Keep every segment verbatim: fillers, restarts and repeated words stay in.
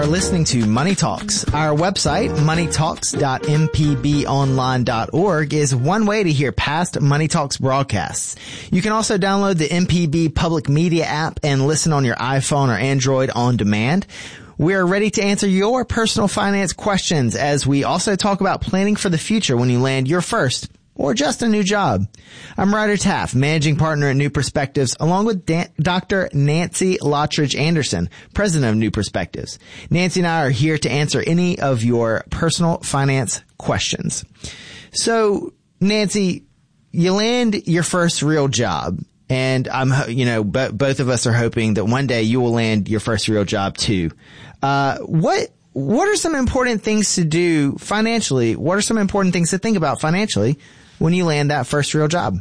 are listening to Money Talks. Our website, money talks dot m p b online dot org, is one way to hear past Money Talks broadcasts. You can also download the M P B Public Media app and listen on your iPhone or Android on demand. We are ready to answer your personal finance questions as we also talk about planning for the future when you land your first or just a new job. I'm Ryder Taff, managing partner at New Perspectives, along with Dan- Doctor Nancy Lottridge Anderson, president of New Perspectives. Nancy and I are here to answer any of your personal finance questions. So, Nancy, you land your first real job, and I'm, you know, b- both of us are hoping that one day you will land your first real job too. Uh, what What are some important things to do financially? What are some important things to think about financially when you land that first real job?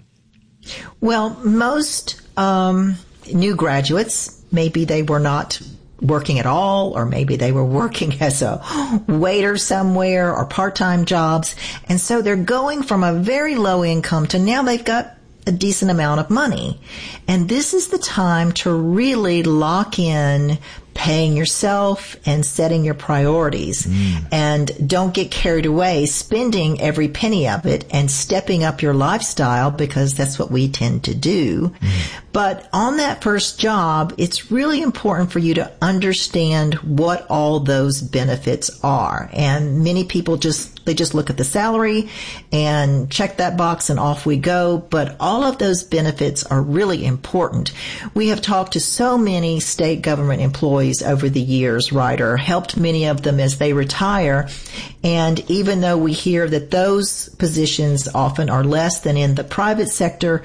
Well, most um, new graduates, maybe they were not working at all, or maybe they were working as a waiter somewhere or part-time jobs. And so they're going from a very low income to now they've got a decent amount of money. And this is the time to really lock in paying yourself and setting your priorities. Mm. And don't get carried away spending every penny of it and stepping up your lifestyle, because that's what we tend to do. Mm. But on that first job, it's really important for you to understand what all those benefits are. And many people just, they just look at the salary and check that box and off we go. But all of those benefits are really important. We have talked to so many state government employees over the years, Ryder, helped many of them as they retire. And even though we hear that those positions often are less than in the private sector,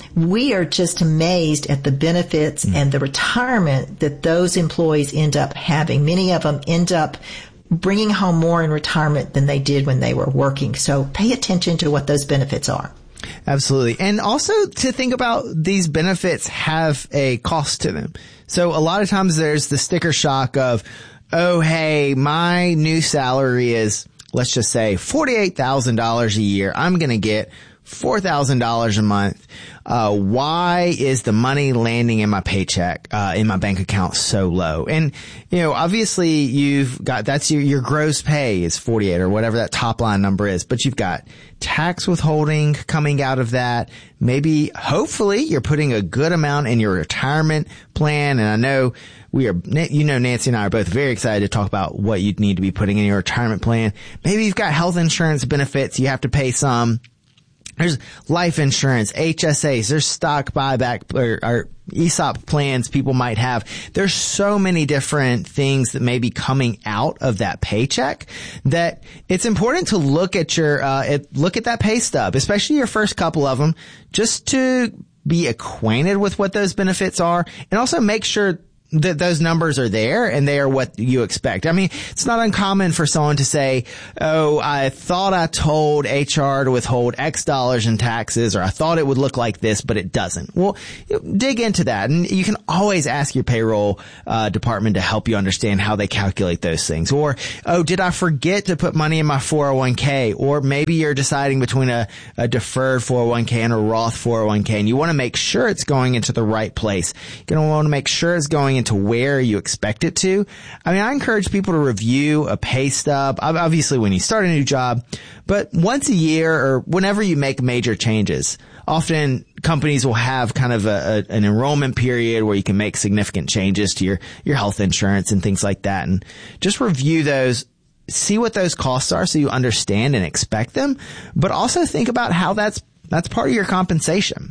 we are just amazed at the benefits mm. and the retirement that those employees end up having. Many of them end up bringing home more in retirement than they did when they were working. So pay attention to what those benefits are. Absolutely. And also to think about these benefits have a cost to them. So a lot of times there's the sticker shock of, oh, hey, my new salary is, let's just say forty-eight thousand dollars a year. I'm going to get four thousand dollars a month. Uh, why is the money landing in my paycheck, uh, in my bank account so low? And, you know, obviously you've got, that's your, your gross pay is forty-eight or whatever that top line number is, but you've got tax withholding coming out of that. Maybe, hopefully you're putting a good amount in your retirement plan. And I know we are, you know, Nancy and I are both very excited to talk about what you'd need to be putting in your retirement plan. Maybe you've got health insurance benefits. You have to pay some. There's life insurance, H S As, there's stock buyback or, or E S O P plans people might have. There's so many different things that may be coming out of that paycheck that it's important to look at your, uh, at, look at that pay stub, especially your first couple of them, just to be acquainted with what those benefits are, and also make sure that those numbers are there and they are what you expect. I mean, it's not uncommon for someone to say, oh, I thought I told H R to withhold X dollars in taxes, or I thought it would look like this, but it doesn't. Well, you know, dig into that, and you can always ask your payroll uh, department to help you understand how they calculate those things. Or, oh, did I forget to put money in my four oh one k? Or maybe you're deciding between a, a deferred four oh one k and a Roth four oh one k, and you want to make sure it's going into the right place. You're going to want to make sure it's going into where you expect it to. I mean, I encourage people to review a pay stub, obviously when you start a new job, but once a year or whenever you make major changes. Often companies will have kind of a, a, an enrollment period where you can make significant changes to your, your health insurance and things like that. And just review those, see what those costs are so you understand and expect them, but also think about how that's, that's part of your compensation.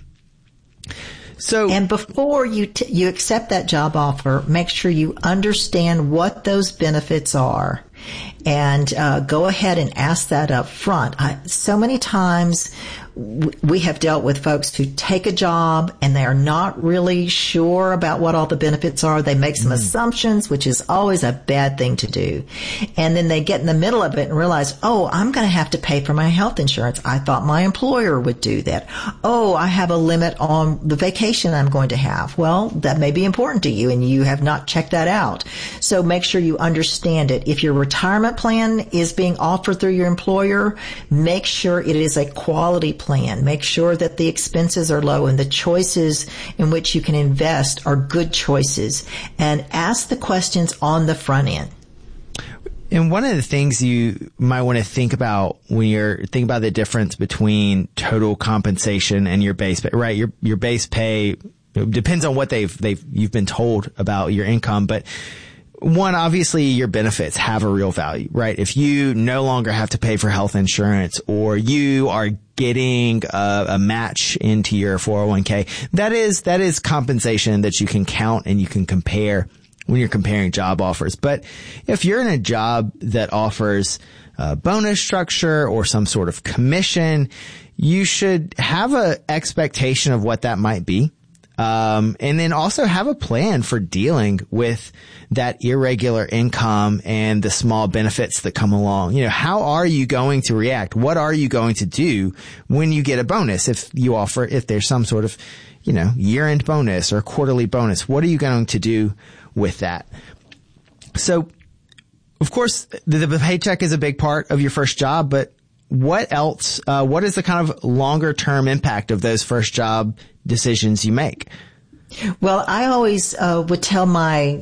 So, and before you t- you accept that job offer, make sure you understand what those benefits are, and uh, go ahead and ask that up front. I, so many times we have dealt with folks who take a job and they are not really sure about what all the benefits are. They make some mm. assumptions, which is always a bad thing to do. And then they get in the middle of it and realize, oh, I'm going to have to pay for my health insurance. I thought my employer would do that. Oh, I have a limit on the vacation I'm going to have. Well, that may be important to you and you have not checked that out. So make sure you understand it. If your retirement plan is being offered through your employer, make sure it is a quality plan. Plan. Make sure that the expenses are low and the choices in which you can invest are good choices. And ask the questions on the front end. And one of the things you might want to think about when you're thinking about the difference between total compensation and your base pay, right? Your, your base pay depends on what they've, they've, you've been told about your income, but one, obviously your benefits have a real value, right? If you no longer have to pay for health insurance or you are getting a, a match into your four oh one k, that is, that is compensation that you can count and you can compare when you're comparing job offers. But if you're in a job that offers a bonus structure or some sort of commission, you should have an expectation of what that might be. Um, and then also have a plan for dealing with that irregular income and the small benefits that come along. You know, how are you going to react? What are you going to do when you get a bonus? If you offer, if there's some sort of, you know, year-end bonus or quarterly bonus, what are you going to do with that? So, of course, the, the paycheck is a big part of your first job, but what else, uh, what is the kind of longer term impact of those first job decisions you make? Well, I always uh, would tell my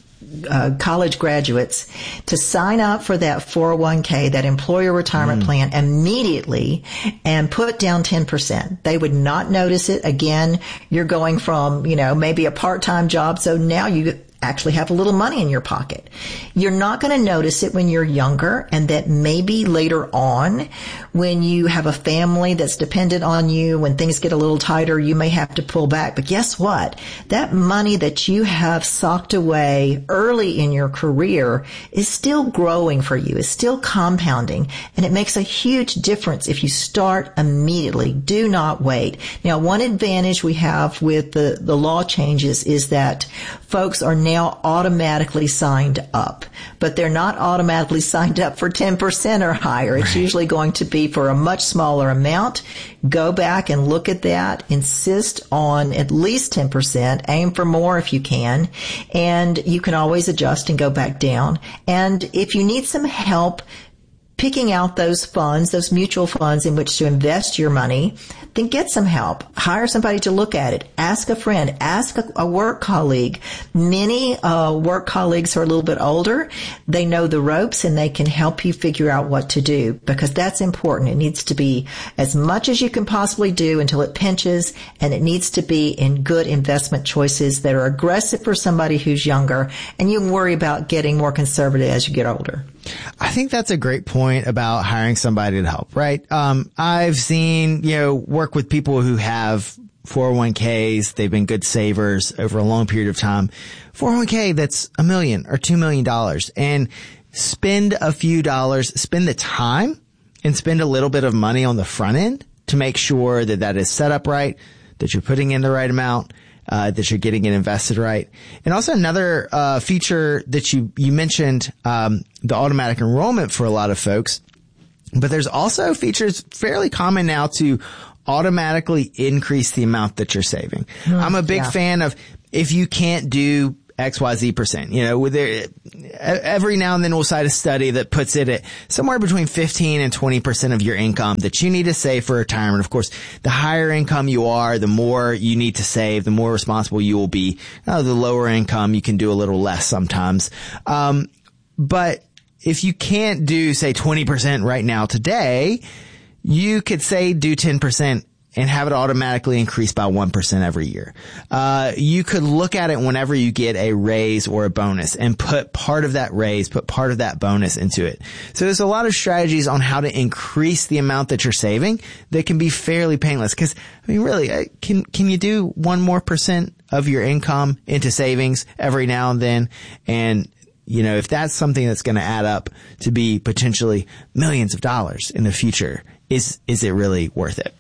uh, college graduates to sign up for that four oh one k, that employer retirement mm. plan immediately and put down ten percent. They would not notice it. Again, you're going from, you know, maybe a part-time job. So now you actually have a little money in your pocket. You're not going to notice it when you're younger, and that maybe later on when you have a family that's dependent on you, when things get a little tighter, you may have to pull back. But guess what? That money that you have socked away early in your career is still growing for you, is still compounding, and it makes a huge difference if you start immediately. Do not wait. Now, one advantage we have with the, the law changes is that folks are now automatically signed up, but they're not automatically signed up for ten percent or higher. It's right. usually going to be for a much smaller amount. Go back and look at that. Insist on at least ten percent. Aim for more if you can. And you can always adjust and go back down. And if you need some help picking out those funds, those mutual funds in which to invest your money, then get some help. Hire somebody to look at it. Ask a friend. Ask a, a work colleague. Many uh, work colleagues are a little bit older. They know the ropes and they can help you figure out what to do, because that's important. It needs to be as much as you can possibly do until it pinches, and it needs to be in good investment choices that are aggressive for somebody who's younger, and you can worry about getting more conservative as you get older. I think that's a great point about hiring somebody to help, right? Um, I've seen, you know, work with people who have four oh one k's. They've been good savers over a long period of time. four oh one k that's a million or two million dollars, and spend a few dollars, spend the time and spend a little bit of money on the front end to make sure that that is set up right, that you're putting in the right amount, Uh, that you're getting it invested right. And also another, uh, feature that you, you mentioned, um, the automatic enrollment for a lot of folks, but there's also features fairly common now to automatically increase the amount that you're saving. Mm, I'm a big yeah. fan of, if you can't do X Y Z percent, you know, with there, every now and then we'll cite a study that puts it at somewhere between fifteen and twenty percent of your income that you need to save for retirement. Of course, the higher income you are, the more you need to save, the more responsible you will be. Uh, the lower income, you can do a little less sometimes. Um, but if you can't do, say, twenty percent right now today, you could say do ten percent and have it automatically increase by one percent every year. Uh, you could look at it whenever you get a raise or a bonus and put part of that raise, put part of that bonus into it. So there's a lot of strategies on how to increase the amount that you're saving that can be fairly painless. Cause, I mean, really, can, can you do one more percent of your income into savings every now and then? And, you know, if that's something that's going to add up to be potentially millions of dollars in the future, is, is it really worth it?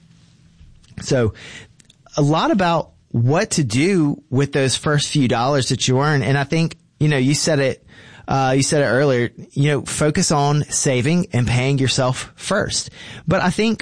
So a lot about what to do with those first few dollars that you earn. And I think, you know, you said it, uh, you said it earlier, you know, focus on saving and paying yourself first. But I think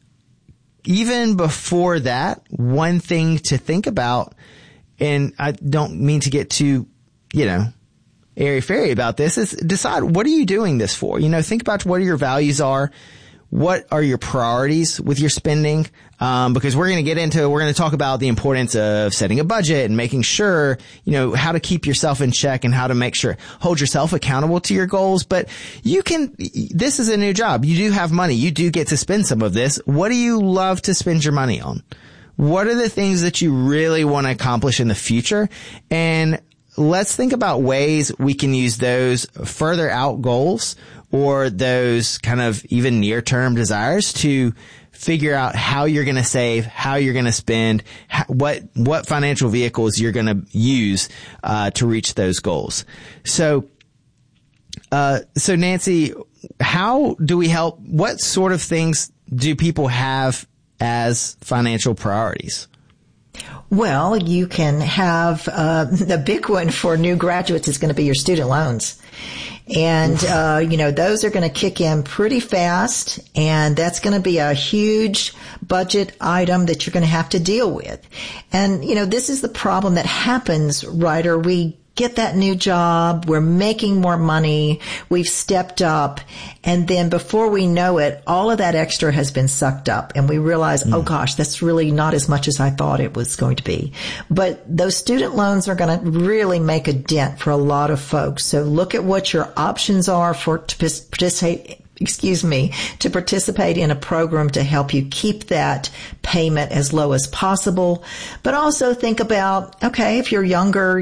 even before that, one thing to think about, and I don't mean to get too, you know, airy-fairy about this, is decide, what are you doing this for? You know, think about what your values are. what are your priorities with your spending? Um, because we're going to get into, we're going to talk about the importance of setting a budget and making sure, you know, how to keep yourself in check and how to make sure, hold yourself accountable to your goals. But you can, this is a new job. You do have money. You do get to spend some of this. What do you love to spend your money on? What are the things that you really want to accomplish in the future? And let's think about ways we can use those further out goals or those kind of even near-term desires to figure out how you're going to save, how you're going to spend, how, what what financial vehicles you're going to use uh to reach those goals. So, uh so Nancy, how do we help? What sort of things do people have as financial priorities? Well, you can have uh the big one for new graduates is going to be your student loans. And, uh, you know, those are going to kick in pretty fast, and that's going to be a huge budget item that you're going to have to deal with. And, you know, this is the problem that happens, Ryder. We get that new job, we're making more money, we've stepped up, and then before we know it, all of that extra has been sucked up, and we realize, mm. oh gosh, that's really not as much as I thought it was going to be. But those student loans are going to really make a dent for a lot of folks. So look at what your options are for to participate excuse me, to participate in a program to help you keep that payment as low as possible. But also think about, okay, if you're younger,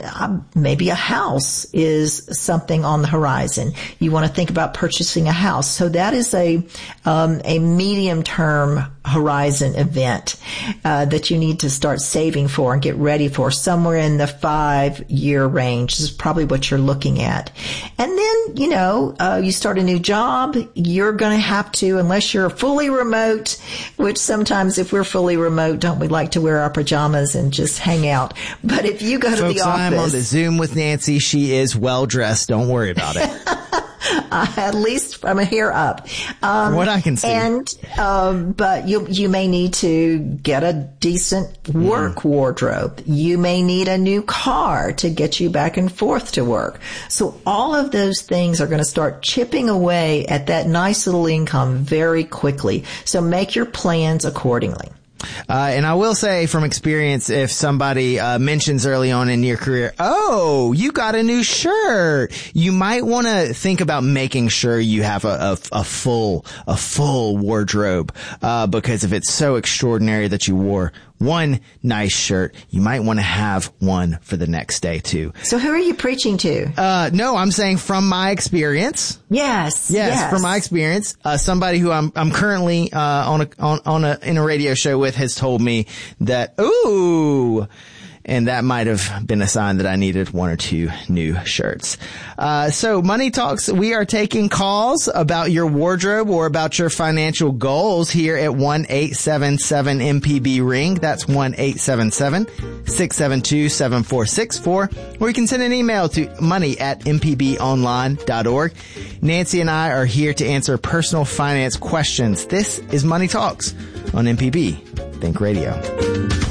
maybe a house is something on the horizon. You want to think about purchasing a house. So that is a, um, a medium term horizon event, uh, that you need to start saving for and get ready for somewhere in the five year range. This is probably what you're looking at. And then, you know, uh, you start a new job. You're going to have to, unless you're fully remote, which sometimes if we're fully remote, don't we like to wear our pajamas and just hang out? But if you go to Folks, the office. I'm on the Zoom with Nancy. She is well dressed. Don't worry about it. Uh, at least from here up. Um, what I can see. And, um, but you, you may need to get a decent work mm. wardrobe. You may need a new car to get you back and forth to work. So all of those things are going to start chipping away at that nice little income very quickly. So make your plans accordingly. Uh, and I will say from experience, if somebody uh, mentions early on in your career, oh, you got a new shirt, you might want to think about making sure you have a, a, a full, a full wardrobe, uh, because if it's so extraordinary that you wore one nice shirt, you might want to have one for the next day too. So who are you preaching to? Uh, no, I'm saying from my experience. Yes. Yes, yes. from my experience, uh, somebody who I'm, I'm currently, uh, on a, on, on a, in a radio show with has told me that, ooh, and that might have been a sign that I needed one or two new shirts. Uh, so Money Talks, we are taking calls about your wardrobe or about your financial goals here at one eight seven seven M P B ring. That's one eight seven seven, six seven two, seven four six four. Or you can send an email to money at m p b online dot org. Nancy and I are here to answer personal finance questions. This is Money Talks on M P B Think Radio.